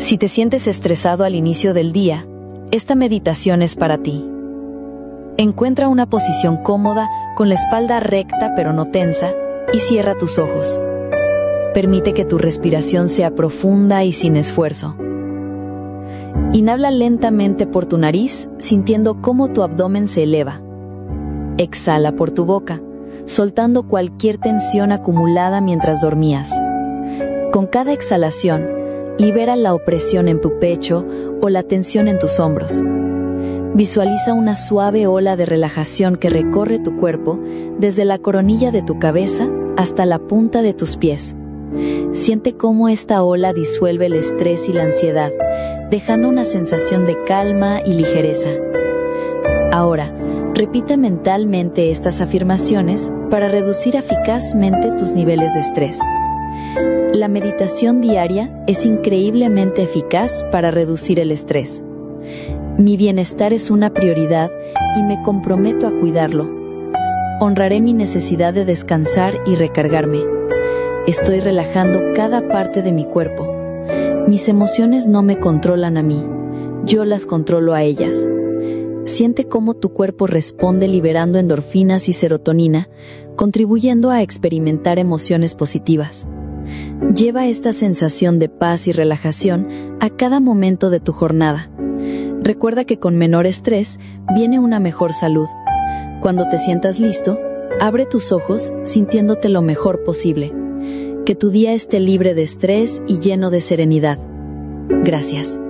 Si te sientes estresado al inicio del día, esta meditación es para ti. Encuentra una posición cómoda con la espalda recta pero no tensa y cierra tus ojos. Permite que tu respiración sea profunda y sin esfuerzo. Inhala lentamente por tu nariz, sintiendo cómo tu abdomen se eleva. Exhala por tu boca, soltando cualquier tensión acumulada mientras dormías. Con cada exhalación, libera la opresión en tu pecho o la tensión en tus hombros. Visualiza una suave ola de relajación que recorre tu cuerpo desde la coronilla de tu cabeza hasta la punta de tus pies. Siente cómo esta ola disuelve el estrés y la ansiedad, dejando una sensación de calma y ligereza. Ahora, repite mentalmente estas afirmaciones para reducir eficazmente tus niveles de estrés. La meditación diaria es increíblemente eficaz para reducir el estrés. Mi bienestar es una prioridad y me comprometo a cuidarlo. Honraré mi necesidad de descansar y recargarme. Estoy relajando cada parte de mi cuerpo. Mis emociones no me controlan a mí, yo las controlo a ellas. Siente cómo tu cuerpo responde liberando endorfinas y serotonina, contribuyendo a experimentar emociones positivas. Lleva esta sensación de paz y relajación a cada momento de tu jornada. Recuerda que con menor estrés viene una mejor salud. Cuando te sientas listo, abre tus ojos sintiéndote lo mejor posible. Que tu día esté libre de estrés y lleno de serenidad. Gracias.